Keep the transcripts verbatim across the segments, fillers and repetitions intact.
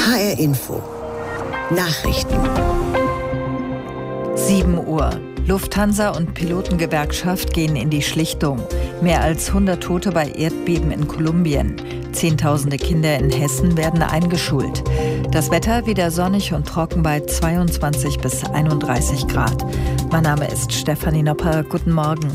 H R Info. Nachrichten. sieben Uhr. Lufthansa und Pilotengewerkschaft gehen in die Schlichtung. Mehr als hundert Tote bei Erdbeben in Kolumbien. Zehntausende Kinder in Hessen werden eingeschult. Das Wetter wieder sonnig und trocken bei zweiundzwanzig bis einunddreißig Grad. Mein Name ist Stefanie Nopper. Guten Morgen.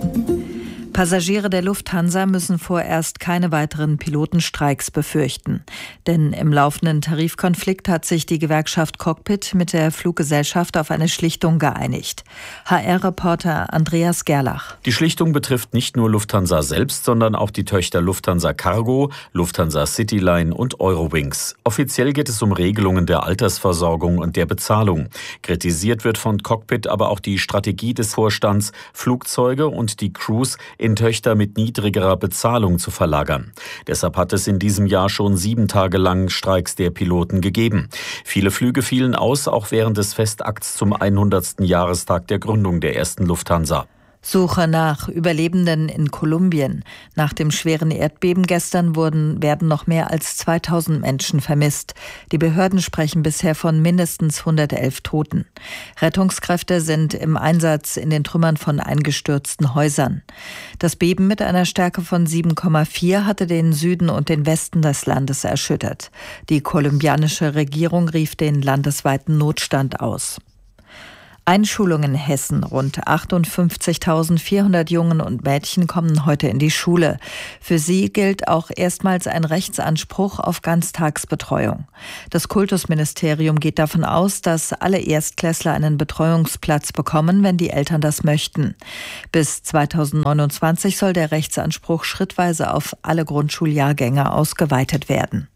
Passagiere der Lufthansa müssen vorerst keine weiteren Pilotenstreiks befürchten. Denn im laufenden Tarifkonflikt hat sich die Gewerkschaft Cockpit mit der Fluggesellschaft auf eine Schlichtung geeinigt. H R-Reporter Andreas Gerlach. Die Schlichtung betrifft nicht nur Lufthansa selbst, sondern auch die Töchter Lufthansa Cargo, Lufthansa Cityline und Eurowings. Offiziell geht es um Regelungen der Altersversorgung und der Bezahlung. Kritisiert wird von Cockpit aber auch die Strategie des Vorstands, Flugzeuge und die Crews in Töchter mit niedrigerer Bezahlung zu verlagern. Deshalb hat es in diesem Jahr schon sieben Tage lang Streiks der Piloten gegeben. Viele Flüge fielen aus, auch während des Festakts zum hundertsten Jahrestag der Gründung der ersten Lufthansa. Suche nach Überlebenden in Kolumbien. Nach dem schweren Erdbeben gestern wurden, werden noch mehr als zweitausend Menschen vermisst. Die Behörden sprechen bisher von mindestens hundertelf Toten. Rettungskräfte sind im Einsatz in den Trümmern von eingestürzten Häusern. Das Beben mit einer Stärke von sieben Komma vier hatte den Süden und den Westen des Landes erschüttert. Die kolumbianische Regierung rief den landesweiten Notstand aus. Einschulung in Hessen. Rund achtundfünfzigtausendvierhundert Jungen und Mädchen kommen heute in die Schule. Für sie gilt auch erstmals ein Rechtsanspruch auf Ganztagsbetreuung. Das Kultusministerium geht davon aus, dass alle Erstklässler einen Betreuungsplatz bekommen, wenn die Eltern das möchten. Bis zweitausendneunundzwanzig soll der Rechtsanspruch schrittweise auf alle Grundschuljahrgänge ausgeweitet werden.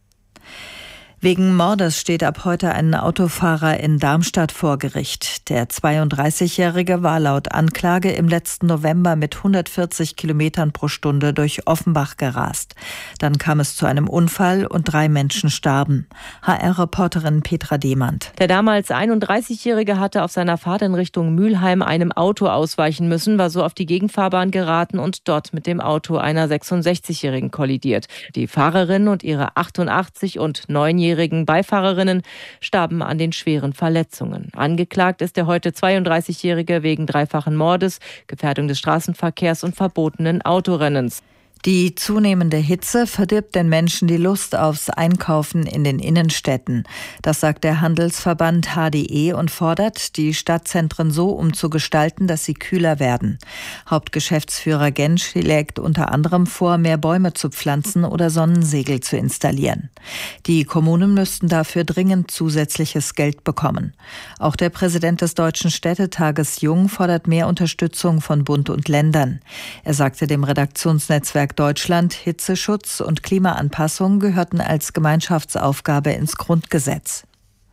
Wegen Mordes steht ab heute ein Autofahrer in Darmstadt vor Gericht. Der zweiunddreißigjährige war laut Anklage im letzten November mit hundertvierzig Kilometern pro Stunde durch Offenbach gerast. Dann kam es zu einem Unfall und drei Menschen starben. H R-Reporterin Petra Demand. Der damals einunddreißigjährige hatte auf seiner Fahrt in Richtung Mülheim einem Auto ausweichen müssen, war so auf die Gegenfahrbahn geraten und dort mit dem Auto einer sechsundsechzigjährigen kollidiert. Die Fahrerin und ihre achtundachtzig- und neunjährige Beifahrerinnen starben an den schweren Verletzungen. Angeklagt ist der heute zweiunddreißigjährige wegen dreifachen Mordes, Gefährdung des Straßenverkehrs und verbotenen Autorennens. Die zunehmende Hitze verdirbt den Menschen die Lust aufs Einkaufen in den Innenstädten. Das sagt der Handelsverband H D E und fordert, die Stadtzentren so umzugestalten, dass sie kühler werden. Hauptgeschäftsführer Gensch schlägt unter anderem vor, mehr Bäume zu pflanzen oder Sonnensegel zu installieren. Die Kommunen müssten dafür dringend zusätzliches Geld bekommen. Auch der Präsident des Deutschen Städtetages Jung fordert mehr Unterstützung von Bund und Ländern. Er sagte dem Redaktionsnetzwerk Deutschland, Hitzeschutz und Klimaanpassung gehörten als Gemeinschaftsaufgabe ins Grundgesetz.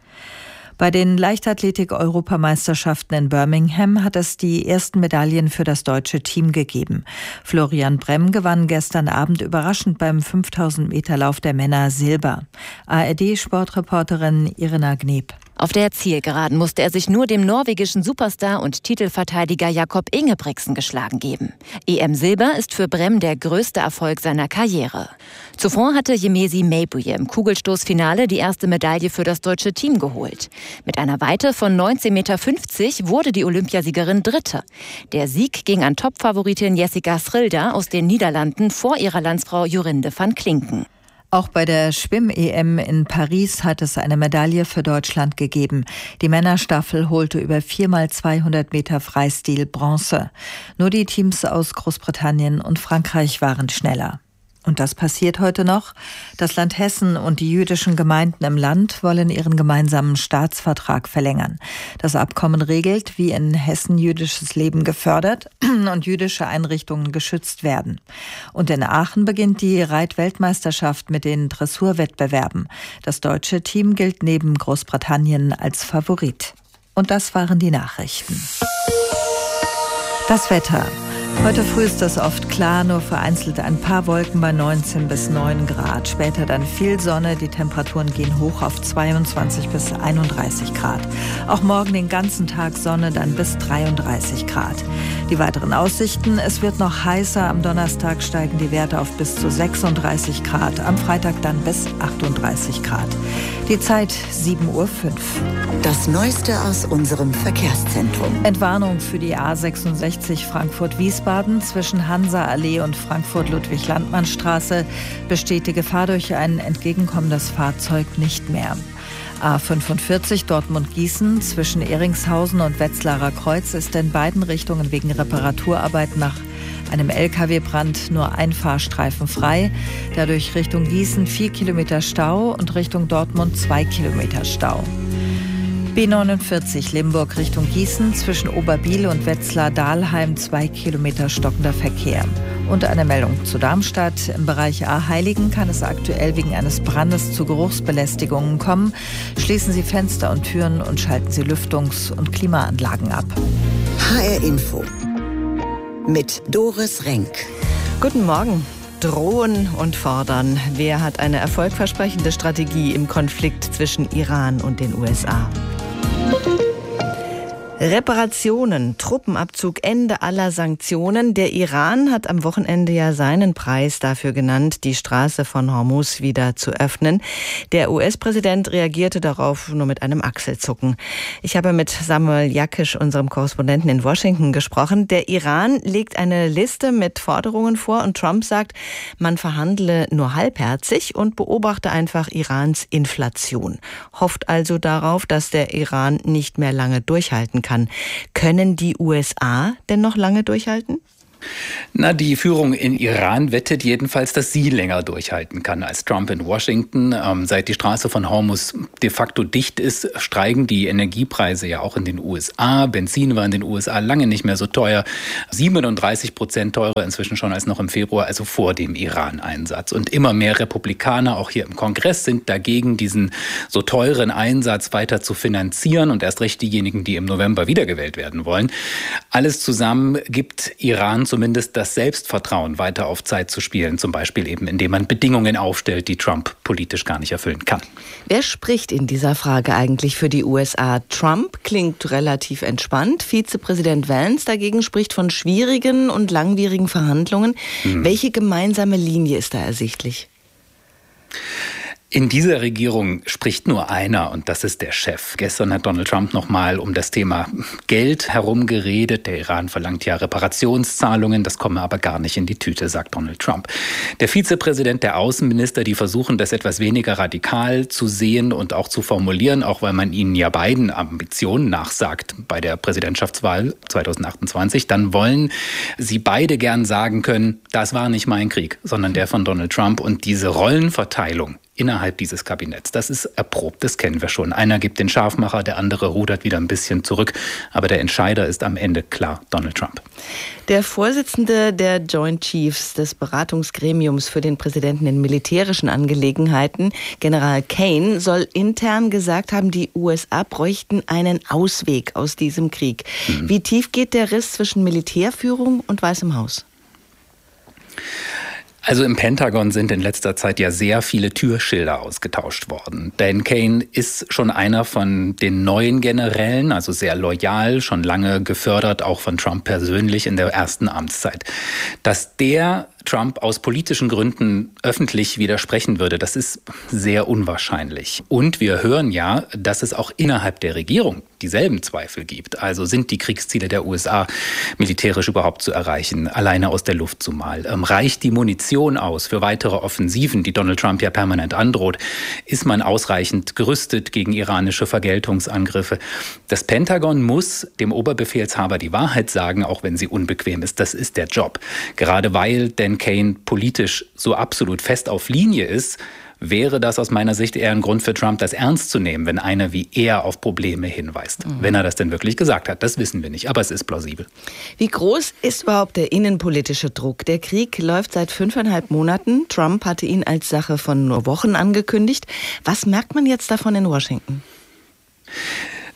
Bei den Leichtathletik-Europameisterschaften in Birmingham hat es die ersten Medaillen für das deutsche Team gegeben. Florian Bremm gewann gestern Abend überraschend beim fünftausend Meter Lauf der Männer Silber. A R D-Sportreporterin Irina Gneb. Auf der Zielgeraden musste er sich nur dem norwegischen Superstar und Titelverteidiger Jakob Ingebrigtsen geschlagen geben. E M-Silber ist für Bremm der größte Erfolg seiner Karriere. Zuvor hatte Yemesi Meibuye im Kugelstoßfinale die erste Medaille für das deutsche Team geholt. Mit einer Weite von neunzehn Komma fünfzig Meter wurde die Olympiasiegerin Dritte. Der Sieg ging an Topfavoritin Jessica Schrilder aus den Niederlanden vor ihrer Landsfrau Jorinde van Klinken. Auch bei der Schwimm-E M in Paris hat es eine Medaille für Deutschland gegeben. Die Männerstaffel holte über vier mal zweihundert Meter Freistil Bronze. Nur die Teams aus Großbritannien und Frankreich waren schneller. Und das passiert heute noch. Das Land Hessen und die jüdischen Gemeinden im Land wollen ihren gemeinsamen Staatsvertrag verlängern. Das Abkommen regelt, wie in Hessen jüdisches Leben gefördert und jüdische Einrichtungen geschützt werden. Und in Aachen beginnt die Reitweltmeisterschaft mit den Dressurwettbewerben. Das deutsche Team gilt neben Großbritannien als Favorit. Und das waren die Nachrichten. Das Wetter. Heute früh ist das oft klar, nur vereinzelt ein paar Wolken bei neunzehn bis neun Grad. Später dann viel Sonne, die Temperaturen gehen hoch auf zweiundzwanzig bis einunddreißig Grad. Auch morgen den ganzen Tag Sonne, dann bis dreiunddreißig Grad. Die weiteren Aussichten: Es wird noch heißer, am Donnerstag steigen die Werte auf bis zu sechsunddreißig Grad, am Freitag dann bis achtunddreißig Grad. Die Zeit sieben Uhr fünf. Das Neueste aus unserem Verkehrszentrum. Entwarnung für die A sechsundsechzig Frankfurt-Wiesbaden zwischen Hansa-Allee und Frankfurt-Ludwig-Landmann-Straße besteht die Gefahr durch ein entgegenkommendes Fahrzeug nicht mehr. A fünfundvierzig Dortmund-Gießen zwischen Ehringshausen und Wetzlarer Kreuz ist in beiden Richtungen wegen Reparaturarbeiten nach einem L K W-Brand nur ein Fahrstreifen frei. Dadurch Richtung Gießen vier Kilometer Stau und Richtung Dortmund zwei Kilometer Stau. B neunundvierzig Limburg Richtung Gießen zwischen Oberbiel und Wetzlar-Dahlheim zwei Kilometer stockender Verkehr. Und eine Meldung zu Darmstadt. Im Bereich A-Heiligen kann es aktuell wegen eines Brandes zu Geruchsbelästigungen kommen. Schließen Sie Fenster und Türen und schalten Sie Lüftungs- und Klimaanlagen ab. H R Info mit Doris Renk. Guten Morgen. Drohen und fordern. Wer hat eine erfolgversprechende Strategie im Konflikt zwischen Iran und den U S A? Reparationen, Truppenabzug, Ende aller Sanktionen. Der Iran hat am Wochenende ja seinen Preis dafür genannt, die Straße von Hormuz wieder zu öffnen. Der U S-Präsident reagierte darauf nur mit einem Achselzucken. Ich habe mit Samuel Jakisch, unserem Korrespondenten in Washington, gesprochen. Der Iran legt eine Liste mit Forderungen vor und Trump sagt, man verhandle nur halbherzig und beobachte einfach Irans Inflation. Hofft also darauf, dass der Iran nicht mehr lange durchhalten kann. Kann. Können die U S A denn noch lange durchhalten? Na, die Führung in Iran wettet jedenfalls, dass sie länger durchhalten kann als Trump in Washington. Ähm, seit die Straße von Hormuz de facto dicht ist, steigen die Energiepreise ja auch in den U S A. Benzin war in den U S A lange nicht mehr so teuer. siebenunddreißig Prozent teurer inzwischen schon als noch im Februar, also vor dem Iran-Einsatz. Und immer mehr Republikaner, auch hier im Kongress, sind dagegen, diesen so teuren Einsatz weiter zu finanzieren. Und erst recht diejenigen, die im November wiedergewählt werden wollen. Alles zusammen gibt Iran zumindest das Selbstvertrauen, weiter auf Zeit zu spielen. Zum Beispiel eben, indem man Bedingungen aufstellt, die Trump politisch gar nicht erfüllen kann. Wer spricht in dieser Frage eigentlich für die U S A? Trump klingt relativ entspannt. Vizepräsident Vance dagegen spricht von schwierigen und langwierigen Verhandlungen. Hm. Welche gemeinsame Linie ist da ersichtlich? In dieser Regierung spricht nur einer und das ist der Chef. Gestern hat Donald Trump nochmal um das Thema Geld herumgeredet. Der Iran verlangt ja Reparationszahlungen, das komme aber gar nicht in die Tüte, sagt Donald Trump. Der Vizepräsident, der Außenminister, die versuchen das etwas weniger radikal zu sehen und auch zu formulieren, auch weil man ihnen ja beiden Ambitionen nachsagt bei der Präsidentschaftswahl zweitausendachtundzwanzig. Dann wollen sie beide gern sagen können, das war nicht mein Krieg, sondern der von Donald Trump. Und diese Rollenverteilung innerhalb dieses Kabinetts, das ist erprobt, das kennen wir schon. Einer gibt den Scharfmacher, der andere rudert wieder ein bisschen zurück. Aber der Entscheider ist am Ende klar Donald Trump. Der Vorsitzende der Joint Chiefs, des Beratungsgremiums für den Präsidenten in militärischen Angelegenheiten, General Kane, soll intern gesagt haben, die U S A bräuchten einen Ausweg aus diesem Krieg. Mhm. Wie tief geht der Riss zwischen Militärführung und Weißem Haus? Also im Pentagon sind in letzter Zeit ja sehr viele Türschilder ausgetauscht worden. Dan Kane ist schon einer von den neuen Generälen, also sehr loyal, schon lange gefördert, auch von Trump persönlich in der ersten Amtszeit. Dass der Trump aus politischen Gründen öffentlich widersprechen würde, das ist sehr unwahrscheinlich. Und wir hören ja, dass es auch innerhalb der Regierung dieselben Zweifel gibt. Also sind die Kriegsziele der U S A militärisch überhaupt zu erreichen, alleine aus der Luft zumal? Ähm, reicht die Munition aus für weitere Offensiven, die Donald Trump ja permanent androht? Ist man ausreichend gerüstet gegen iranische Vergeltungsangriffe? Das Pentagon muss dem Oberbefehlshaber die Wahrheit sagen, auch wenn sie unbequem ist. Das ist der Job. Gerade weil Dan Kane politisch so absolut fest auf Linie ist, wäre das aus meiner Sicht eher ein Grund für Trump, das ernst zu nehmen, wenn einer wie er auf Probleme hinweist. Mhm. Wenn er das denn wirklich gesagt hat, das wissen wir nicht, aber es ist plausibel. Wie groß ist überhaupt der innenpolitische Druck? Der Krieg läuft seit fünfeinhalb Monaten. Trump hatte ihn als Sache von nur Wochen angekündigt. Was merkt man jetzt davon in Washington?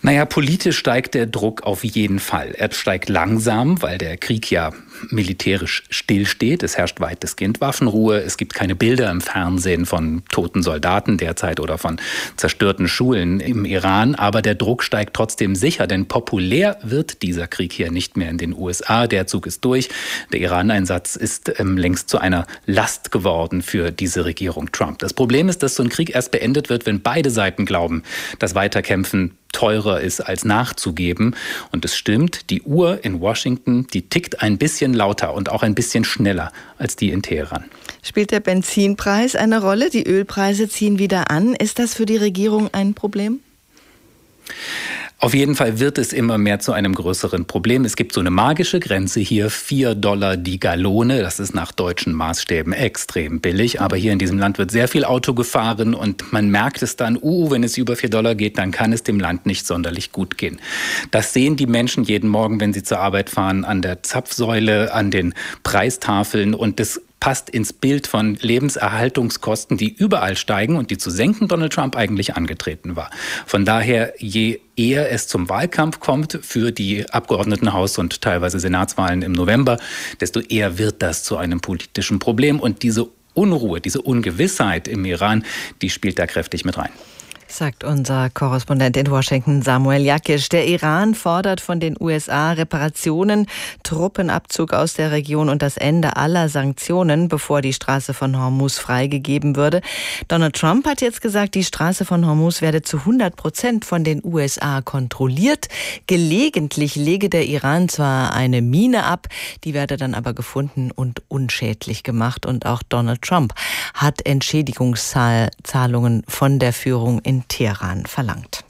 Naja, politisch steigt der Druck auf jeden Fall. Er steigt langsam, weil der Krieg ja militärisch stillsteht. Es herrscht weitestgehend Waffenruhe. Es gibt keine Bilder im Fernsehen von toten Soldaten derzeit oder von zerstörten Schulen im Iran. Aber der Druck steigt trotzdem sicher, denn populär wird dieser Krieg hier nicht mehr in den U S A. Der Zug ist durch. Der Iran-Einsatz ist ähm, längst zu einer Last geworden für diese Regierung Trump. Das Problem ist, dass so ein Krieg erst beendet wird, wenn beide Seiten glauben, dass Weiterkämpfen teurer ist, als nachzugeben. Und es stimmt, die Uhr in Washington, die tickt ein bisschen lauter und auch ein bisschen schneller als die in Teheran. Spielt der Benzinpreis eine Rolle? Die Ölpreise ziehen wieder an. Ist das für die Regierung ein Problem? Auf jeden Fall wird es immer mehr zu einem größeren Problem. Es gibt so eine magische Grenze hier, vier Dollar die Gallone. Das ist nach deutschen Maßstäben extrem billig. Aber hier in diesem Land wird sehr viel Auto gefahren und man merkt es dann, uh, wenn es über vier Dollar geht, dann kann es dem Land nicht sonderlich gut gehen. Das sehen die Menschen jeden Morgen, wenn sie zur Arbeit fahren, an der Zapfsäule, an den Preistafeln, und das passt ins Bild von Lebenserhaltungskosten, die überall steigen und die zu senken Donald Trump eigentlich angetreten war. Von daher, je eher es zum Wahlkampf kommt für die Abgeordnetenhaus- und teilweise Senatswahlen im November, desto eher wird das zu einem politischen Problem. Und diese Unruhe, diese Ungewissheit im Iran, die spielt da kräftig mit rein. Sagt unser Korrespondent in Washington, Samuel Jakisch. Der Iran fordert von den U S A Reparationen, Truppenabzug aus der Region und das Ende aller Sanktionen, bevor die Straße von Hormuz freigegeben würde. Donald Trump hat jetzt gesagt, die Straße von Hormuz werde zu hundert Prozent von den U S A kontrolliert. Gelegentlich lege der Iran zwar eine Mine ab, die werde dann aber gefunden und unschädlich gemacht. Und auch Donald Trump hat Entschädigungszahlungen von der Führung in Teheran verlangt.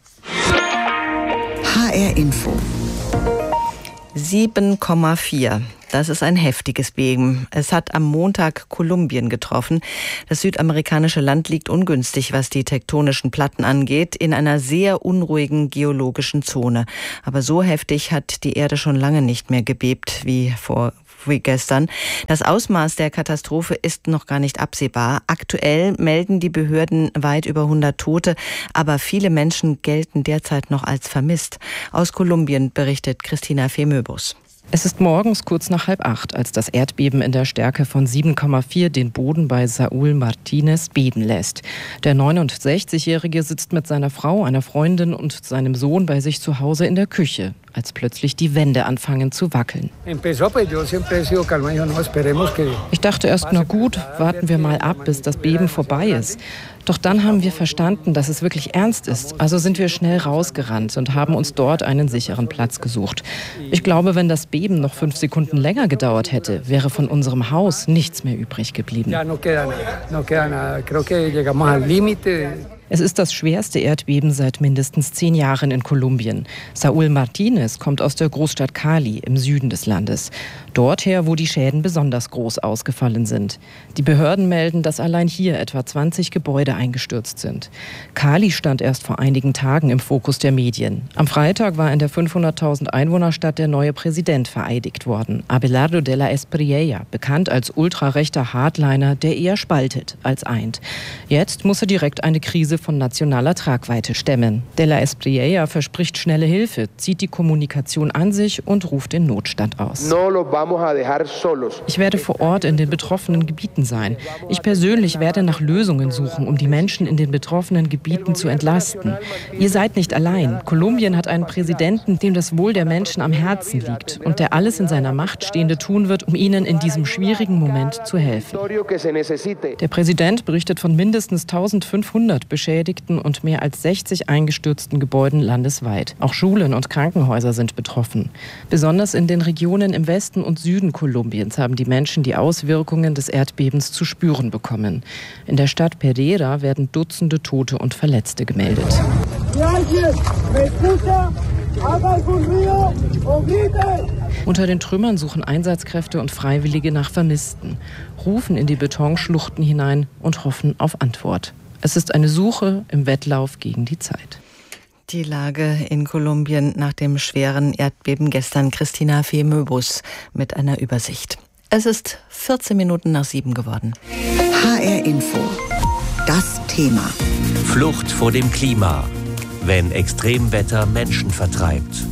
H R Info. sieben Komma vier. Das ist ein heftiges Beben. Es hat am Montag Kolumbien getroffen. Das südamerikanische Land liegt ungünstig, was die tektonischen Platten angeht, in einer sehr unruhigen geologischen Zone. Aber so heftig hat die Erde schon lange nicht mehr gebebt wie vor wie gestern. Das Ausmaß der Katastrophe ist noch gar nicht absehbar. Aktuell melden die Behörden weit über hundert Tote, aber viele Menschen gelten derzeit noch als vermisst. Aus Kolumbien berichtet Christina Femöbus. Es ist morgens kurz nach halb acht, als das Erdbeben in der Stärke von sieben Komma vier den Boden bei Saúl Martínez beben lässt. Der neunundsechzigjährige sitzt mit seiner Frau, einer Freundin und seinem Sohn bei sich zu Hause in der Küche, als plötzlich die Wände anfangen zu wackeln. Ich dachte erst, na gut, warten wir mal ab, bis das Beben vorbei ist. Doch dann haben wir verstanden, dass es wirklich ernst ist. Also sind wir schnell rausgerannt und haben uns dort einen sicheren Platz gesucht. Ich glaube, wenn das Beben noch fünf Sekunden länger gedauert hätte, wäre von unserem Haus nichts mehr übrig geblieben. Es ist das schwerste Erdbeben seit mindestens zehn Jahren in Kolumbien. Saúl Martínez kommt aus der Großstadt Cali im Süden des Landes. Dorther, wo die Schäden besonders groß ausgefallen sind. Die Behörden melden, dass allein hier etwa zwanzig Gebäude eingestürzt sind. Cali stand erst vor einigen Tagen im Fokus der Medien. Am Freitag war in der fünfhunderttausend Einwohnerstadt der neue Präsident vereidigt worden. Abelardo de la Espriella, bekannt als ultrarechter Hardliner, der eher spaltet als eint. Jetzt muss er direkt eine Krise von nationaler Tragweite stemmen. De la Espriella verspricht schnelle Hilfe, zieht die Kommunikation an sich und ruft den Notstand aus. Ich werde vor Ort in den betroffenen Gebieten sein. Ich persönlich werde nach Lösungen suchen, um die Menschen in den betroffenen Gebieten zu entlasten. Ihr seid nicht allein. Kolumbien hat einen Präsidenten, dem das Wohl der Menschen am Herzen liegt und der alles in seiner Macht Stehende tun wird, um ihnen in diesem schwierigen Moment zu helfen. Der Präsident berichtet von mindestens eintausendfünfhundert Beschädigten und mehr als sechzig eingestürzten Gebäuden landesweit. Auch Schulen und Krankenhäuser sind betroffen. Besonders in den Regionen im Westen und Süden Kolumbiens haben die Menschen die Auswirkungen des Erdbebens zu spüren bekommen. In der Stadt Pereira werden Dutzende Tote und Verletzte gemeldet. Unter den Trümmern suchen Einsatzkräfte und Freiwillige nach Vermissten, rufen in die Betonschluchten hinein und hoffen auf Antwort. Es ist eine Suche im Wettlauf gegen die Zeit. Die Lage in Kolumbien nach dem schweren Erdbeben gestern. Christina Femöbus mit einer Übersicht. Es ist vierzehn Minuten nach sieben geworden. H R Info. Das Thema. Flucht vor dem Klima. wenn Extremwetter Menschen vertreibt.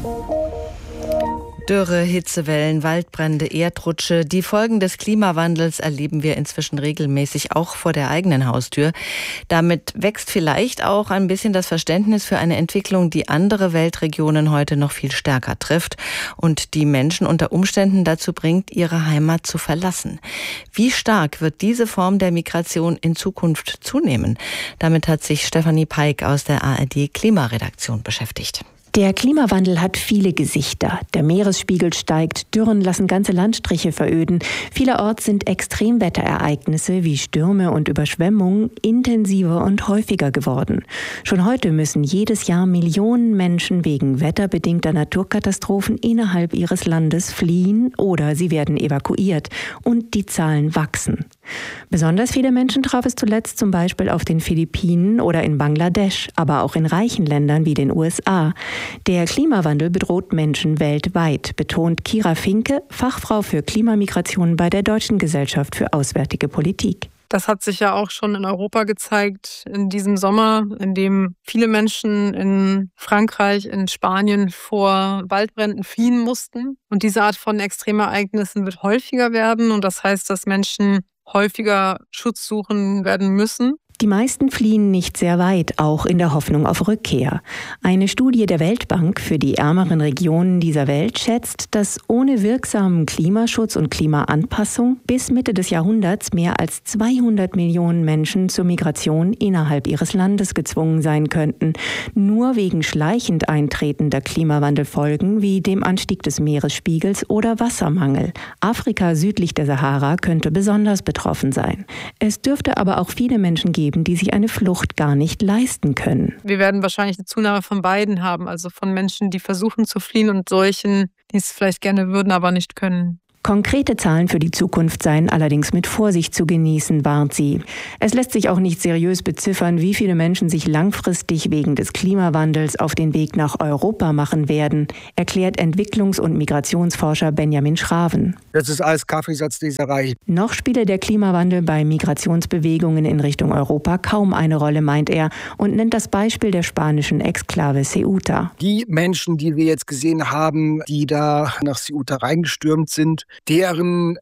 Dürre, Hitzewellen, Waldbrände, Erdrutsche. Die Folgen des Klimawandels erleben wir inzwischen regelmäßig auch vor der eigenen Haustür. Damit wächst vielleicht auch ein bisschen das Verständnis für eine Entwicklung, die andere Weltregionen heute noch viel stärker trifft und die Menschen unter Umständen dazu bringt, ihre Heimat zu verlassen. Wie stark wird diese Form der Migration in Zukunft zunehmen? Damit hat sich Stefanie Peik aus der A R D-Klimaredaktion beschäftigt. Der Klimawandel hat viele Gesichter. Der Meeresspiegel steigt, Dürren lassen ganze Landstriche veröden. Vielerorts sind Extremwetterereignisse wie Stürme und Überschwemmungen intensiver und häufiger geworden. Schon heute müssen jedes Jahr Millionen Menschen wegen wetterbedingter Naturkatastrophen innerhalb ihres Landes fliehen oder sie werden evakuiert. Und die Zahlen wachsen. Besonders viele Menschen traf es zuletzt zum Beispiel auf den Philippinen oder in Bangladesch, aber auch in reichen Ländern wie den U S A. Der Klimawandel bedroht Menschen weltweit, betont Kira Finke, Fachfrau für Klimamigration bei der Deutschen Gesellschaft für Auswärtige Politik. Das hat sich ja auch schon in Europa gezeigt in diesem Sommer, in dem viele Menschen in Frankreich, in Spanien vor Waldbränden fliehen mussten. Und diese Art von Extremereignissen wird häufiger werden. Und das heißt, dass Menschen häufiger Schutz suchen werden müssen. Die meisten fliehen nicht sehr weit, auch in der Hoffnung auf Rückkehr. Eine Studie der Weltbank für die ärmeren Regionen dieser Welt schätzt, dass ohne wirksamen Klimaschutz und Klimaanpassung bis Mitte des Jahrhunderts mehr als zweihundert Millionen Menschen zur Migration innerhalb ihres Landes gezwungen sein könnten. Nur wegen schleichend eintretender Klimawandelfolgen wie dem Anstieg des Meeresspiegels oder Wassermangel. Afrika südlich der Sahara könnte besonders betroffen sein. Es dürfte aber auch viele Menschen geben, die sich eine Flucht gar nicht leisten können. Wir werden wahrscheinlich eine Zunahme von beiden haben, also von Menschen, die versuchen zu fliehen und solchen, die es vielleicht gerne würden, aber nicht können. Konkrete Zahlen für die Zukunft seien allerdings mit Vorsicht zu genießen, warnt sie. Es lässt sich auch nicht seriös beziffern, wie viele Menschen sich langfristig wegen des Klimawandels auf den Weg nach Europa machen werden, erklärt Entwicklungs- und Migrationsforscher Benjamin Schraven. Das ist alles Kaffeesatzleserei. Noch spiele der Klimawandel bei Migrationsbewegungen in Richtung Europa kaum eine Rolle, meint er, und nennt das Beispiel der spanischen Exklave Ceuta. Die Menschen, die wir jetzt gesehen haben, die da nach Ceuta reingestürmt sind, deren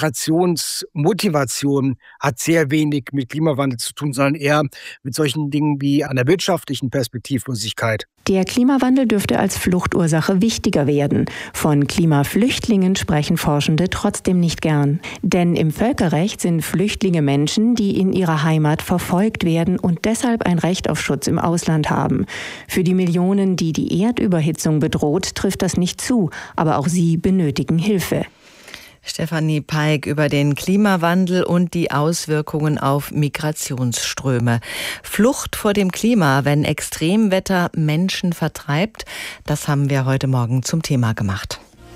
Migrationsmotivation hat sehr wenig mit Klimawandel zu tun, sondern eher mit solchen Dingen wie einer wirtschaftlichen Perspektivlosigkeit. Der Klimawandel dürfte als Fluchtursache wichtiger werden. Von Klimaflüchtlingen sprechen Forschende trotzdem nicht gern. Denn im Völkerrecht sind Flüchtlinge Menschen, die in ihrer Heimat verfolgt werden und deshalb ein Recht auf Schutz im Ausland haben. Für die Millionen, die die Erdüberhitzung bedroht, trifft das nicht zu. Aber auch sie benötigen Hilfe. Stefanie Peik über den Klimawandel und die Auswirkungen auf Migrationsströme. Flucht vor dem Klima, wenn Extremwetter Menschen vertreibt, das haben wir heute Morgen zum Thema gemacht.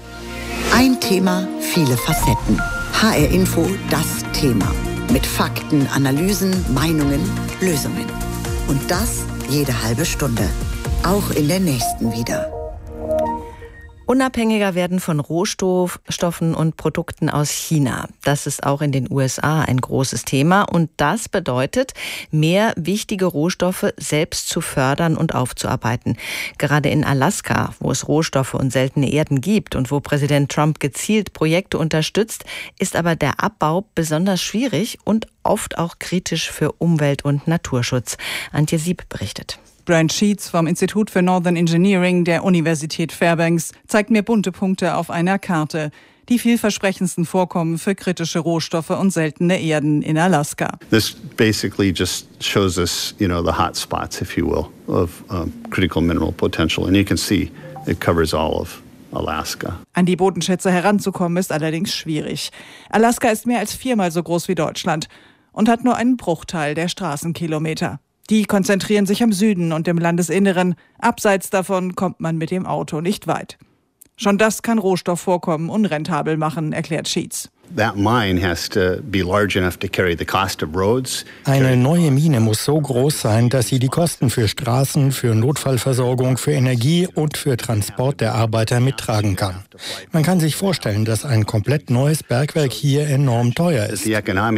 Ein Thema, viele Facetten. H R Info, das Thema. Mit Fakten, Analysen, Meinungen, Lösungen. Und das jede halbe Stunde. Auch in der nächsten wieder. Unabhängiger werden von Rohstoffen und Produkten aus China. Das ist auch in den U S A ein großes Thema. Und das bedeutet, mehr wichtige Rohstoffe selbst zu fördern und aufzuarbeiten. Gerade in Alaska, wo es Rohstoffe und seltene Erden gibt und wo Präsident Trump gezielt Projekte unterstützt, ist aber der Abbau besonders schwierig und oft auch kritisch für Umwelt- und Naturschutz. Antje Sieb berichtet. Brian Sheets vom Institut für Northern Engineering der Universität Fairbanks zeigt mir bunte Punkte auf einer Karte. Die vielversprechendsten Vorkommen für kritische Rohstoffe und seltene Erden in Alaska. This basically just shows us, you know, the hot spots, if you will, of um, critical mineral potential. And you can see it covers all of Alaska. An die Bodenschätze heranzukommen ist allerdings schwierig. Alaska ist mehr als viermal so groß wie Deutschland und hat nur einen Bruchteil der Straßenkilometer. Die konzentrieren sich am Süden und im Landesinneren. Abseits davon kommt man mit dem Auto nicht weit. Schon das kann Rohstoffvorkommen unrentabel machen, erklärt Sheets. Eine neue Mine muss so groß sein, dass sie die Kosten für Straßen, für Notfallversorgung, für Energie und für Transport der Arbeiter mittragen kann. Man kann sich vorstellen, dass ein komplett neues Bergwerk hier enorm teuer ist.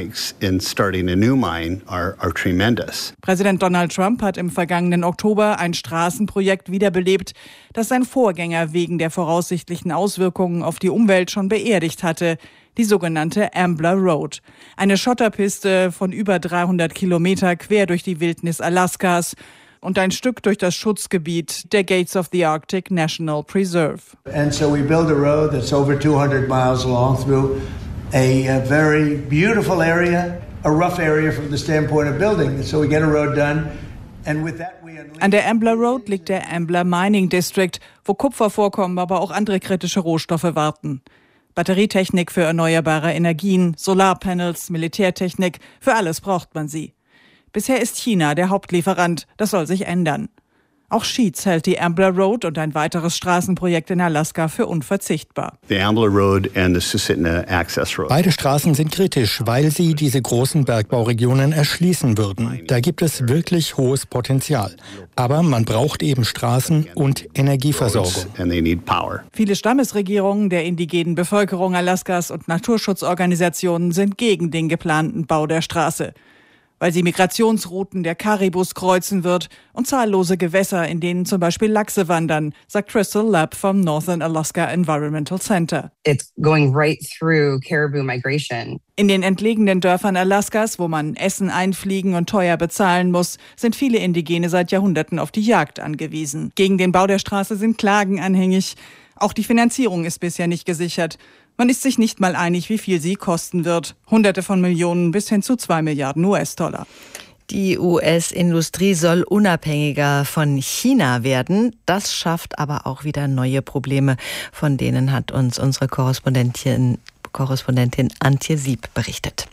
Präsident Donald Trump hat im vergangenen Oktober ein Straßenprojekt wiederbelebt, das sein Vorgänger wegen der voraussichtlichen Auswirkungen auf die Umwelt schon beerdigt hatte. Die sogenannte Ambler Road. Eine Schotterpiste von über dreihundert Kilometer quer durch die Wildnis Alaskas und ein Stück durch das Schutzgebiet der Gates of the Arctic National Preserve. And so we build a road that's over two hundred miles long through a, a very beautiful area, a rough area from the standpoint of building. So we get a road done. And with that we An der Ambler Road liegt der Ambler Mining District, wo Kupfervorkommen, aber auch andere kritische Rohstoffe warten. Batterietechnik für erneuerbare Energien, Solarpanels, Militärtechnik, für alles braucht man sie. Bisher ist China der Hauptlieferant, das soll sich ändern. Auch Sheetz hält die Ambler Road und ein weiteres Straßenprojekt in Alaska für unverzichtbar. The Ambler Road and the Susitna Access Road. Beide Straßen sind kritisch, weil sie diese großen Bergbauregionen erschließen würden. Da gibt es wirklich hohes Potenzial. Aber man braucht eben Straßen und Energieversorgung. And they need power. Viele Stammesregierungen der indigenen Bevölkerung Alaskas und Naturschutzorganisationen sind gegen den geplanten Bau der Straße, weil sie Migrationsrouten der Karibus kreuzen wird und zahllose Gewässer, in denen zum Beispiel Lachse wandern, sagt Crystal Lapp vom Northern Alaska Environmental Center. It's going right through caribou migration. In den entlegenen Dörfern Alaskas, wo man Essen einfliegen und teuer bezahlen muss, sind viele Indigene seit Jahrhunderten auf die Jagd angewiesen. Gegen den Bau der Straße sind Klagen anhängig. Auch die Finanzierung ist bisher nicht gesichert. Man ist sich nicht mal einig, wie viel sie kosten wird. Hunderte von Millionen bis hin zu zwei Milliarden U S-Dollar. Die U S-Industrie soll unabhängiger von China werden. Das schafft aber auch wieder neue Probleme. Von denen hat uns unsere Korrespondentin, Korrespondentin Antje Sieb berichtet.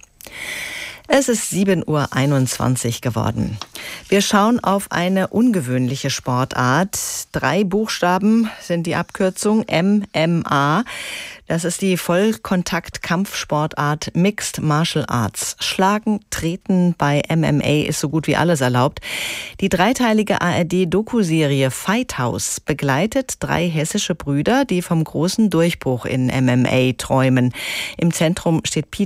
Es ist sieben Uhr einundzwanzig geworden. Wir schauen auf eine ungewöhnliche Sportart. Drei Buchstaben sind die Abkürzung M M A. Das ist die Vollkontakt-Kampfsportart Mixed Martial Arts. Schlagen, Treten bei M M A ist so gut wie alles erlaubt. Die dreiteilige A R D-Doku-Serie Fight House begleitet drei hessische Brüder, die vom großen Durchbruch in M M A träumen. Im Zentrum steht Peter